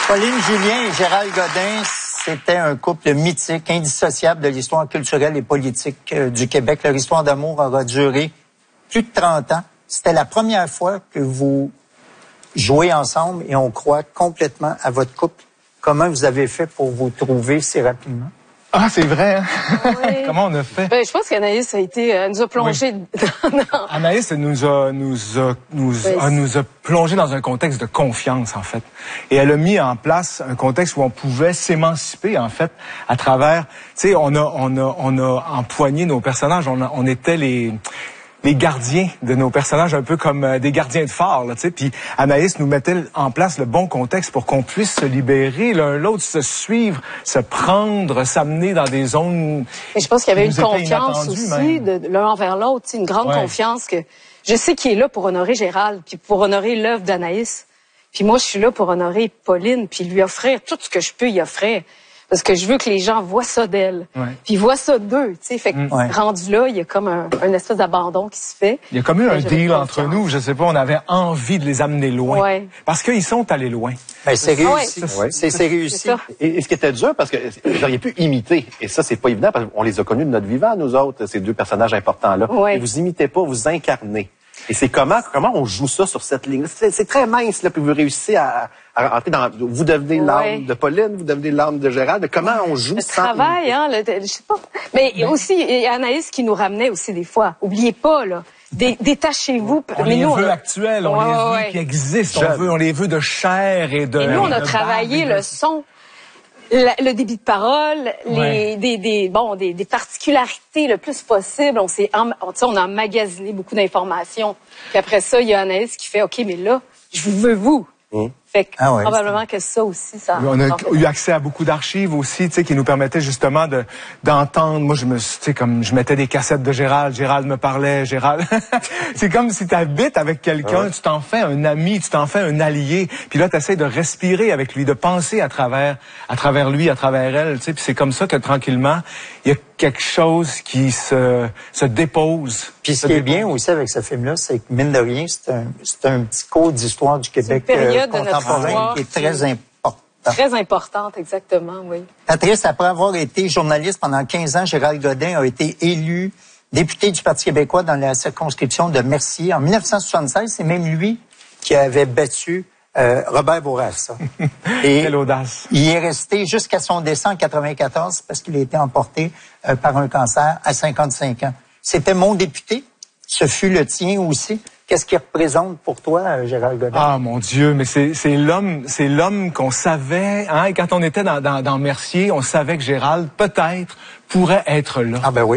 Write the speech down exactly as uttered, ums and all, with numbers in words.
Pauline Julien et Gérald Godin, c'était un couple mythique, indissociable de l'histoire culturelle et politique euh, du Québec. Leur histoire d'amour aura duré plus de trente ans. C'était la première fois que vous jouez ensemble et on croit complètement à votre couple. Comment vous avez fait pour vous trouver si rapidement? Ah, c'est vrai, hein? Oui. Comment on a fait? Ben, je pense qu'Anaïs a été, euh, nous a plongé Oui. dans, dans... Anaïs nous a, nous a, nous Oui. a, nous a plongé dans un contexte de confiance, en fait. Et elle a mis en place un contexte où on pouvait s'émanciper, en fait, à travers, tu sais, on a, on a, on a empoigné nos personnages, on, a, on était les... les gardiens de nos personnages, un peu comme euh, des gardiens de phare, là, tu sais. Puis Anaïs nous mettait en place le bon contexte pour qu'on puisse se libérer l'un l'autre, se suivre, se prendre, s'amener dans des zones. Et je pense qu'il y avait une qui nous étaient confiance aussi inattendues, de, de l'un envers l'autre, tu sais, une grande Ouais. confiance que je sais qu'il est là pour honorer Gérald, puis pour honorer l'œuvre d'Anaïs. Puis moi, je suis là pour honorer Pauline, puis lui offrir tout ce que je peux y offrir. Parce que je veux que les gens voient ça d'elle, Ouais. puis ils voient ça d'eux, tu sais. Fait que Ouais. rendu là, il y a comme un, un espèce d'abandon qui se fait. Il y a comme eu un J'avais deal confiance. entre nous, je sais pas, on avait envie de les amener loin. Ouais. Parce qu'ils sont allés loin. Ben, c'est Ah réussi. ouais. C'est, c'est C'est réussi. ça. Et, et ce qui était dur, parce que vous auriez pu imiter, et ça, c'est pas évident, parce qu'on les a connus de notre vivant, nous autres, ces deux personnages importants-là. Ouais. Et vous imitez pas, vous incarnez. Et c'est comment comment on joue ça sur cette ligne. C'est, c'est très mince, là, puis vous réussissez à, à rentrer dans... Vous devenez l'âme Ouais. de Pauline, vous devenez l'âme de Gérald. Comment on joue Le sans travail, hein, le, je sais pas. Mais aussi, il y a Anaïs qui nous ramenait aussi des fois. Oubliez pas, là. Dé- détachez-vous. On Mais les nous, veut a- actuels, on Ouais, les veut ouais. qui existent, on, Jeunes. veut, on les veut de chair et de... Et nous, on a de travaillé barbe et de- le son, la- le débit de parole, les, Ouais. des, des, bon, des, des particularités le plus possible. On s'est, em- on, tu sais, on a emmagasiné beaucoup d'informations. Puis après ça, il y a Anaïs qui fait, OK, mais là, je veux vous. Mmh. Fait que Ah ouais, probablement que ça aussi, ça. On a ça fait- eu accès à beaucoup d'archives aussi, tu sais, qui nous permettaient justement de d'entendre. Moi, je me, suis- tu sais, comme je mettais des cassettes de Gérald, Gérald me parlait, Gérald. C'est comme si tu habites avec quelqu'un, Ouais. tu t'en fais un ami, tu t'en fais un allié. Puis là, tu essaies de respirer avec lui, de penser à travers, à travers lui, à travers elle. Tu sais, puis c'est comme ça que tranquillement, il y a quelque chose qui se se dépose. Puis ce Se qui est dépose. bien aussi avec ce film-là, c'est que, mine de rien, c'est un, c'est un petit cours d'histoire du Québec une période euh, de notre contemporain histoire qui est qui- très important. Très importante, exactement, oui. Patrice, après avoir été journaliste pendant quinze ans, Gérald Godin a été élu député du Parti québécois dans la circonscription de Mercier. En dix-neuf cent soixante-seize, c'est même lui qui avait battu euh, Robert Bourassa. Et Quelle audace. il est resté jusqu'à son décès en quatre-vingt-quatorze parce qu'il a été emporté euh, par un cancer à cinquante-cinq ans. C'était mon député. Ce fut le tien aussi. Qu'est-ce qu'il représente pour toi, euh, Gérald Godin? Ah mon Dieu, mais c'est c'est l'homme, c'est l'homme qu'on savait. Hein, et quand on était dans, dans dans Mercier, on savait que Gérald peut-être pourrait être là. Ah ben oui.